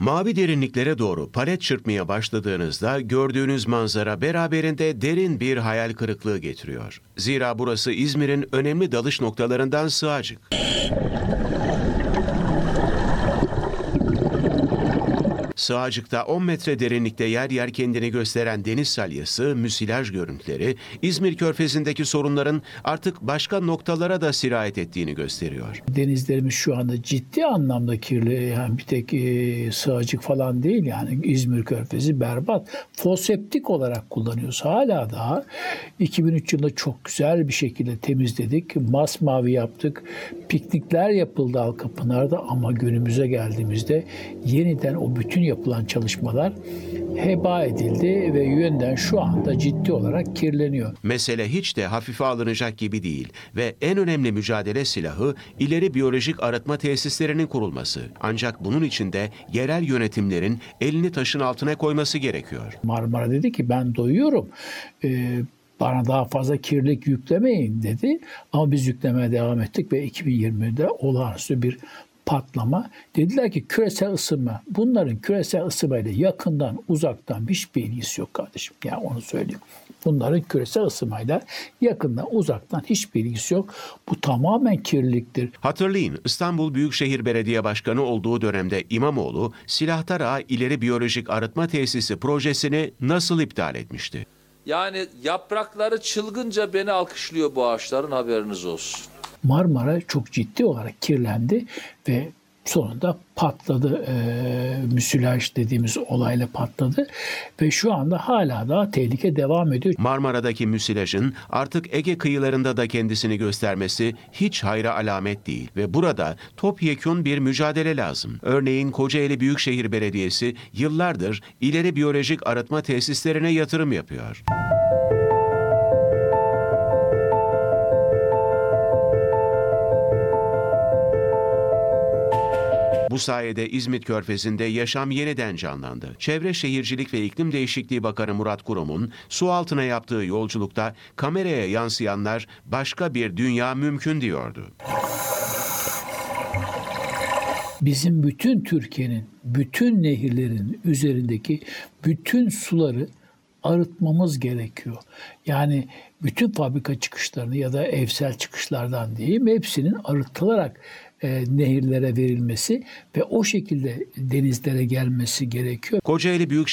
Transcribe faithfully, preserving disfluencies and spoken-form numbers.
Mavi derinliklere doğru palet çırpmaya başladığınızda gördüğünüz manzara beraberinde derin bir hayal kırıklığı getiriyor. Zira burası İzmir'in önemli dalış noktalarından Sığacık. Sığacık'ta on metre derinlikte yer yer kendini gösteren deniz salyası, müsilaj görüntüleri, İzmir Körfezi'ndeki sorunların artık başka noktalara da sirayet ettiğini gösteriyor. Denizlerimiz şu anda ciddi anlamda kirli. Yani bir tek e, Sığacık falan değil, yani İzmir Körfezi berbat. Foseptik olarak kullanıyoruz. Hala daha iki bin üç yılında çok güzel bir şekilde temizledik. Masmavi yaptık. Piknikler yapıldı Halkapınar'da ama günümüze geldiğimizde yeniden o bütün yapılan çalışmalar heba edildi ve yönden şu anda ciddi olarak kirleniyor. Mesele hiç de hafife alınacak gibi değil ve en önemli mücadele silahı ileri biyolojik arıtma tesislerinin kurulması. Ancak bunun için de yerel yönetimlerin elini taşın altına koyması gerekiyor. Marmara dedi ki ben doyuyorum. Ee, Bana daha fazla kirlilik yüklemeyin dedi. Ama biz yüklemeye devam ettik ve iki bin yirmide olağanüstü bir patlama. Dediler ki küresel ısınma. Bunların küresel ısınmayla yakından uzaktan hiçbir ilgisi yok kardeşim. Ya yani onu söyleyeyim. Bunların küresel ısınmayla yakından uzaktan hiçbir ilgisi yok. Bu tamamen kirliliktir. Hatırlayın, İstanbul Büyükşehir Belediye Başkanı olduğu dönemde İmamoğlu, Silahtar İleri Biyolojik Arıtma Tesisi projesini nasıl iptal etmişti? Yani yaprakları çılgınca beni alkışlıyor bu ağaçların, haberiniz olsun. Marmara çok ciddi olarak kirlendi ve sonunda patladı. E, müsilaj dediğimiz olayla patladı ve şu anda hala da tehlike devam ediyor. Marmara'daki müsilajın artık Ege kıyılarında da kendisini göstermesi hiç hayra alamet değil ve burada topyekun bir mücadele lazım. Örneğin Kocaeli Büyükşehir Belediyesi yıllardır ileri biyolojik arıtma tesislerine yatırım yapıyor. Bu sayede İzmit Körfezi'nde yaşam yeniden canlandı. Çevre Şehircilik ve İklim Değişikliği Bakanı Murat Kurum'un su altına yaptığı yolculukta kameraya yansıyanlar başka bir dünya mümkün diyordu. Bizim bütün Türkiye'nin, bütün nehirlerin üzerindeki bütün suları arıtmamız gerekiyor. Yani bütün fabrika çıkışlarını ya da evsel çıkışlardan diyeyim, hepsinin arıtılarak e, nehirlere verilmesi ve o şekilde denizlere gelmesi gerekiyor. Kocaeli Büyükşehir